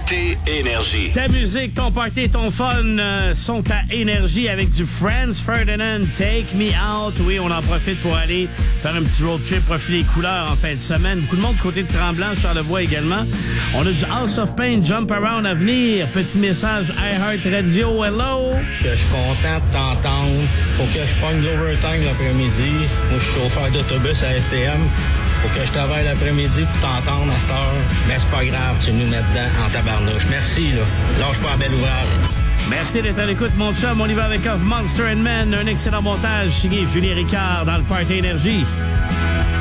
Party Énergie. Ta musique, ton party, ton fun sont à Énergie avec du Franz Ferdinand, Take Me Out. Oui, on en profite pour aller faire un petit road trip, profiter des couleurs en fin de semaine. Beaucoup de monde du côté de Tremblant, Charlevoix également. On a du House of Pain, Jump Around à venir. Petit message iHeart Radio, hello! Que je suis content de t'entendre. Faut que je pogne l'overtime l'après-midi. Moi, je suis chauffeur d'autobus à STM. Faut que je travaille l'après-midi pour t'entendre à cette heure. Mais c'est pas grave, tu nous mets dedans en tabarnouche. Merci, là. Lâche pas un bel ouvrage. Merci d'être à l'écoute, mon chum. On y va avec Of Monster and Men. Un excellent montage signé Julien Ricard dans le Party Énergie.